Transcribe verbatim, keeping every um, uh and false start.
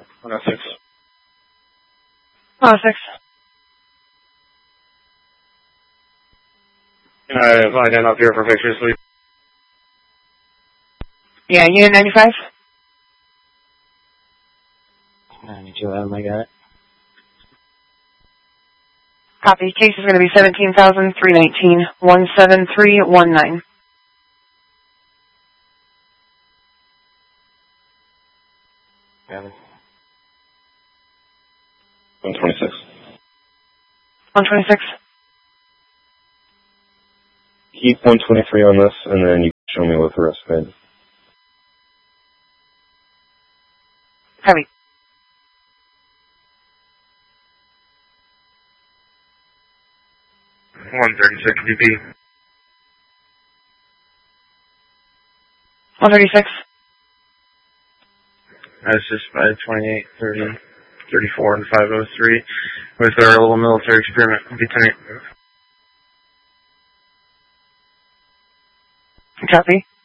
one oh six. one oh six. I've identified up here for pictures, please. Yeah, Unit ninety-five. ninety-two, I got it. Copy. Case is going to be seventeen thousand three hundred nineteen, one seven three one nine. one twenty-six. one twenty-six. Keep one twenty-three on this, and then you can show me what the rest of it. Copy. one thirty-six D P. one thirty-six. That's just five twenty-eight, thirty, thirty-four, and five oh three with our little military experiment. Lieutenant. Copy.